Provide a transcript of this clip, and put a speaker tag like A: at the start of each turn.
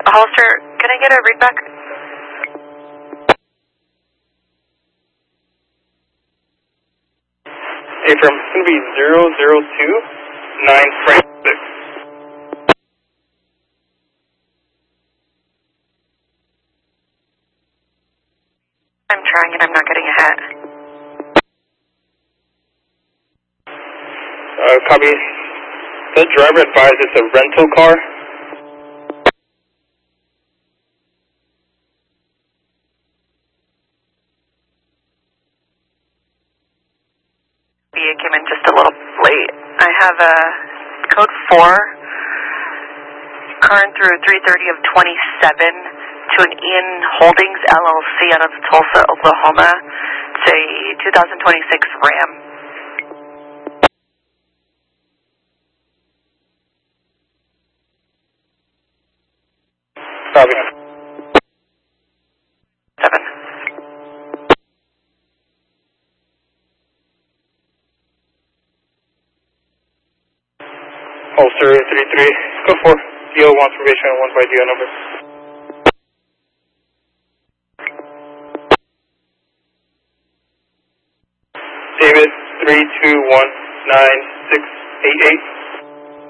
A: Hollister, can I get a readback?
B: Hey, from it's going to be 0029 frame 6.
A: I'm trying and I'm not getting a hit.
B: Copy. The driver advised it's a rental car.
A: You came in just a little late. I have a code 4, current through 3:30 of 27 to an Ian Holdings LLC out of Tulsa, Oklahoma. It's a 2026 Ram.
B: Copy.
A: 7.
B: Holster 33. Go for DO 1 probation and 1 by DO number. David 32196888.